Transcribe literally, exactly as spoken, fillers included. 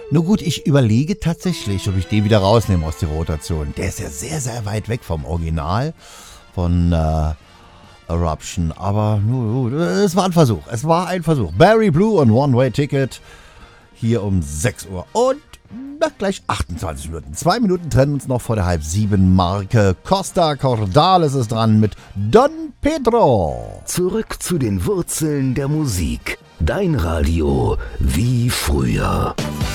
Nur gut, ich überlege tatsächlich, ob ich den wieder rausnehme aus der Rotation. Der ist ja sehr, sehr weit weg vom Original von äh, Eruption. Aber nur, es war ein Versuch. Es war ein Versuch. Barry Blue und One-Way Ticket hier um sechs Uhr und na, gleich achtundzwanzig Minuten. Zwei Minuten trennen uns noch vor der halb sieben Marke. Costa Cordales ist dran mit Don Pedro. Zurück zu den Wurzeln der Musik. Dein Radio wie früher.